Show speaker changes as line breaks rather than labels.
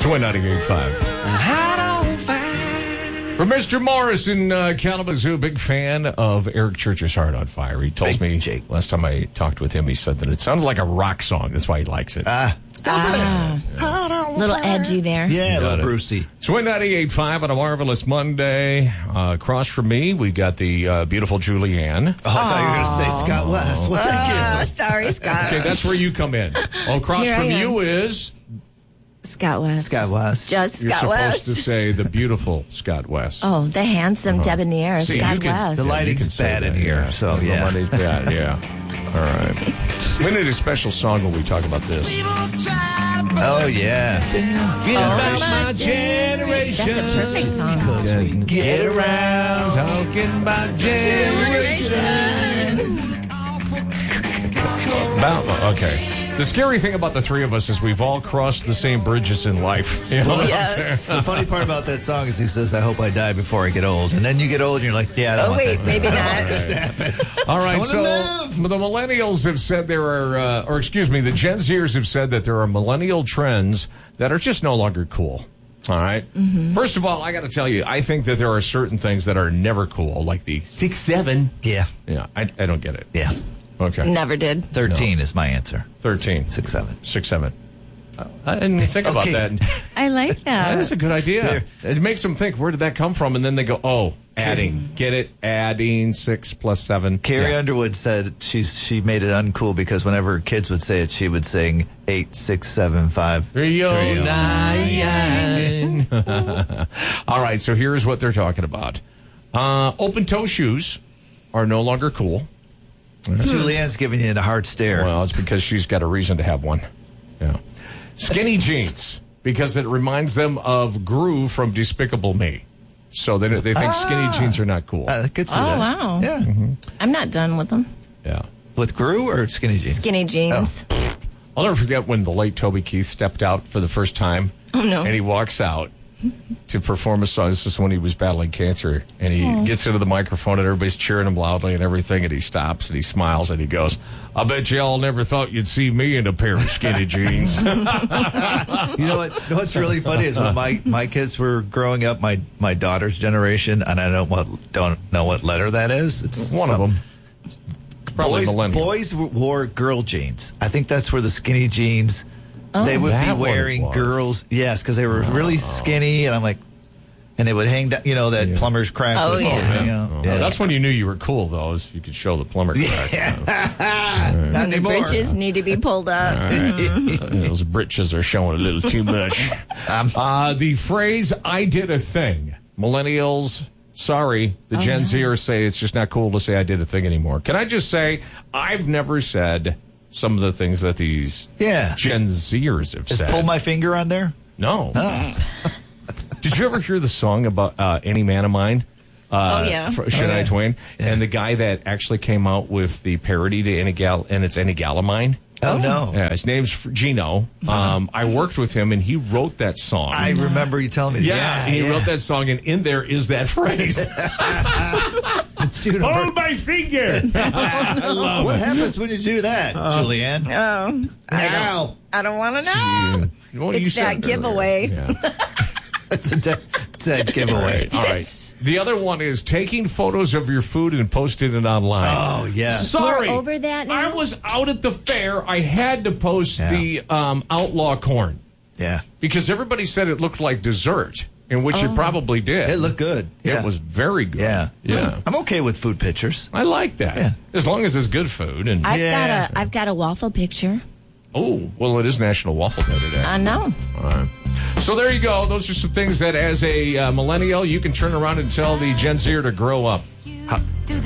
It's 98.5. For Mr. Morris in Kalamazoo, big fan of Eric Church's Heart on Fire. He told me last time I talked with him, he said that it sounded like a rock song. That's why he likes it.
Little edgy there.
Yeah, a little Brucey.
So 98.5 on a marvelous Monday. Across from me, we got the beautiful Julianne.
Oh, I thought you were going to say Scott West. Well, thank you.
Sorry, Scott.
Okay, that's where you come in. Across
Here
from
I am.
you is...
Scott West.
Scott West.
Just
You're
Scott
supposed
West.
to say the beautiful Scott West.
Oh, the handsome debonair
See,
Scott
you can-
West.
The lighting's
you can say
bad in
that,
here,
yeah.
so
The
yeah.
lighting's bad, yeah. All right. We need a special song when we talk about this.
Oh, yeah.
My generation.
That's a perfect song.
Get around talking about generation. Okay. The scary thing about the three of us is we've all crossed the same bridges in life. You know what I'm
Yes.
The funny part about that song is he says, I hope I die before I get old. And then you get old and you're like, yeah, I don't
Oh,
want
wait,
that.
maybe not.
All right,
wanna
so
live.
the millennials have said there are, the Gen Zers have said that there are millennial trends that are just no longer cool. All right.
Mm-hmm.
First of all, I got to tell you, I think that there are certain things that are never cool, like the 6'7".
Yeah.
Yeah, I don't get it.
Yeah.
Okay.
Never did.
13 is my answer.
13.
6'7".
6'7". I didn't even think about
Okay.
that.
I like
That
that.
is a good idea. It makes them think, where did that come from? And then they go, oh, adding. Get it? Adding 6 plus 7.
Carrie
Yeah.
Underwood said she made it uncool because whenever her kids would say it, she would sing 8, 6, 7, 5.
309. All right, so here's what they're talking about. Open toe shoes are no longer cool.
Julianne's giving you the hard stare.
Well, it's because she's got a reason to have one. Yeah. Skinny jeans, because it reminds them of Gru from Despicable Me. So they think skinny jeans are not cool.
I could see
Oh,
that.
wow.
Yeah.
I'm not done with them.
Yeah.
With Gru or skinny jeans?
Skinny jeans.
I'll never forget when the late Toby Keith stepped out for the first time.
Oh, no.
And he walks out to perform a song. This is when he was battling cancer. And he gets into the microphone and everybody's cheering him loudly and everything. And he stops and he smiles and he goes, I bet y'all never thought you'd see me in a pair of skinny jeans.
You know what's really funny is when my kids were growing up, my daughter's generation, and I don't know what letter that is. It's
One of them. Probably millennial.
Boys wore girl jeans. I think that's where the skinny jeans. They would
That
be
what it
wearing
was.
girls, yes, because they were really skinny, and I'm like, and they would hang down, that plumber's crack.
Oh,
would
yeah.
hang out.
Oh,
Yeah.
that's when you knew you were cool, though, is you could show the plumber crack.
Not
The
anymore.
bridges need to be pulled up.
Those britches are showing a little too much. The phrase, I did a thing. Millennials, sorry, the Gen Zers say it's just not cool to say I did a thing anymore. Can I just say, I've never said some of the things that these
Yeah.
Gen Zers have
Just
said.
pull my finger on there.
No. Did you ever hear the song about Any Man of Mine?
Oh, yeah.
Shania Twain. And the guy that actually came out with the parody to Any Gallimine.
Oh, no.
Yeah, his name's Gino. I worked with him, and he wrote that song.
I remember you telling me that.
Yeah, he wrote that song, and in there is that phrase. Hold my finger. I love
What
it.
happens when you do that, Julianne?
Oh, I don't want to know.
Well, you
It's
said
that
it earlier.
giveaway.
Yeah.
It's a dead giveaway.
All right. The other one is taking photos of your food and posting it online.
Oh, yeah.
Sorry.
We're over that now?
I was out at the fair. I had to post the outlaw corn
Yeah.
because everybody said it looked like dessert, in which it probably did.
It looked good.
It
Yeah.
was very good.
Yeah.
Yeah.
I'm okay with food pictures.
I like that.
Yeah.
As long as it's good food. And
I've got a waffle picture.
oh, well, it is National Waffle Day today.
I know.
All right. So there you go. Those are some things that as a millennial, you can turn around and tell the Gen Zer to grow up.